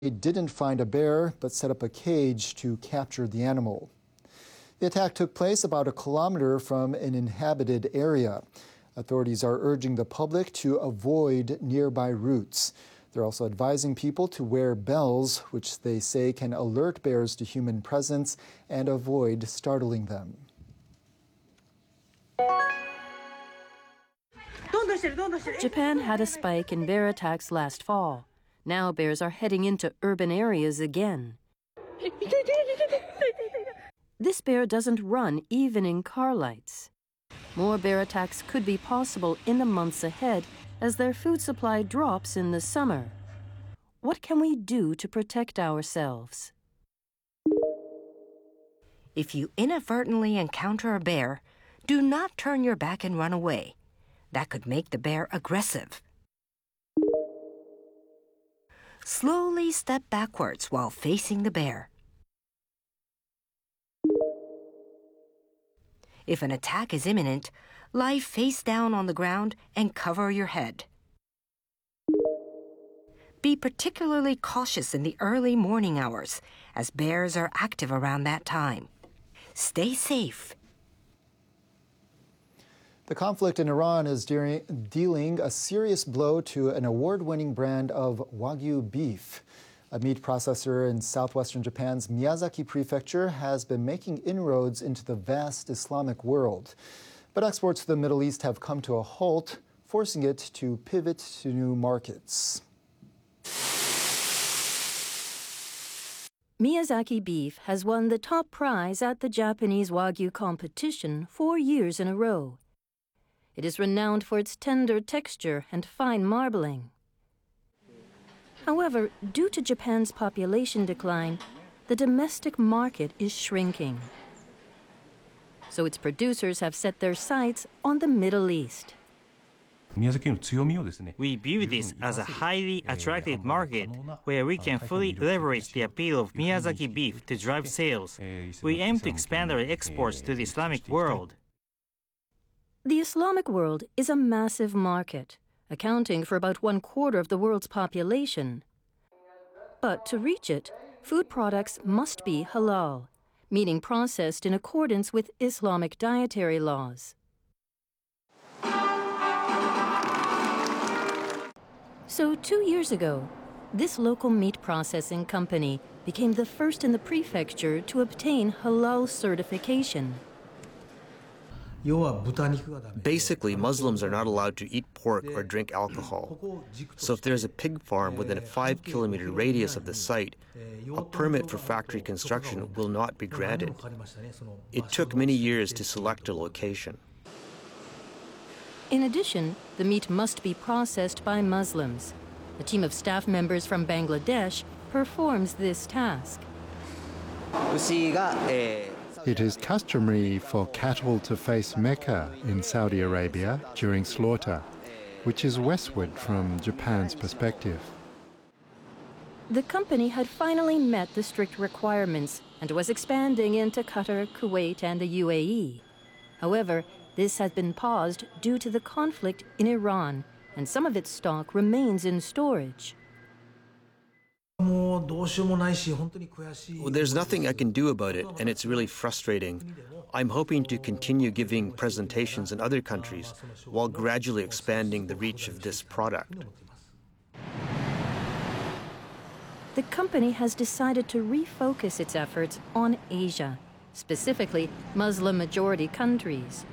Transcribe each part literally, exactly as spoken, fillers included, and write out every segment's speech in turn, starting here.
They didn't find a bear, but set up a cage to capture the animal. The attack took place about a kilometer from an inhabited area. Authorities are urging the public to avoid nearby routes. They're also advising people to wear bells, which they say can alert bears to human presence and avoid startling them. Japan had a spike in bear attacks last fall. Now bears are heading into urban areas again. This bear doesn't run even in car lights. More bear attacks could be possible in the months ahead as their food supply drops in the summer. What can we do to protect ourselves? If you inadvertently encounter a bear, do not turn your back and run away. That could make the bear aggressive. Slowly step backwards while facing the bear. If an attack is imminent, lie face down on the ground and cover your head. Be particularly cautious in the early morning hours, as bears are active around that time. Stay safe. The conflict in Iran is de- dealing a serious blow to an award-winning brand of Wagyu beef. A meat processor in southwestern Japan's Miyazaki Prefecture has been making inroads into the vast Islamic world. But exports to the Middle East have come to a halt, forcing it to pivot to new markets. Miyazaki beef has won the top prize at the Japanese Wagyu competition four years in a row. It is renowned for its tender texture and fine marbling. However, due to Japan's population decline, the domestic market is shrinking. So its producers have set their sights on the Middle East. We view this as a highly attractive market where we can fully leverage the appeal of Miyazaki beef to drive sales. We aim to expand our exports to the Islamic world. The Islamic world is a massive market, accounting for about one quarter of the world's population. But to reach it, food products must be halal, meaning processed in accordance with Islamic dietary laws. So two years ago, this local meat processing company became the first in the prefecture to obtain halal certification. Basically, Muslims are not allowed to eat pork or drink alcohol. So if there's a pig farm within a five kilometer radius of the site, a permit for factory construction will not be granted. It took many years to select a location. In addition, the meat must be processed by Muslims. A team of staff members from Bangladesh performs this task. It is customary for cattle to face Mecca in Saudi Arabia during slaughter, which is westward from Japan's perspective. The company had finally met the strict requirements and was expanding into Qatar, Kuwait, and the U A E. However, this has been paused due to the conflict in Iran, and some of its stock remains in storage. There's nothing I can do about it, and it's really frustrating. I'm hoping to continue giving presentations in other countries while gradually expanding the reach of this product. The company has decided to refocus its efforts on Asia, specifically Muslim-majority countries.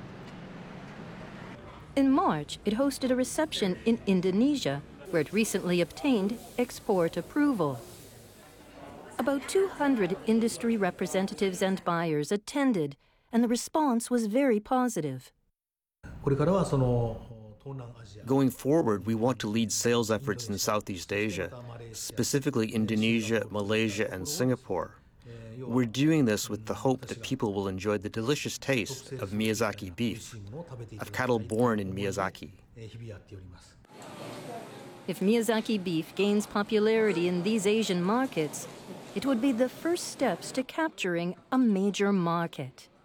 In March, it hosted a reception in Indonesia, where it recently obtained export approval. About two hundred industry representatives and buyers attended, and the response was very positive. Going forward, we want to lead sales efforts in Southeast Asia, specifically Indonesia, Malaysia, and Singapore. We're doing this with the hope that people will enjoy the delicious taste of Miyazaki beef, of cattle born in Miyazaki. If Miyazaki beef gains popularity in these Asian markets, it would be the first steps to capturing a major market.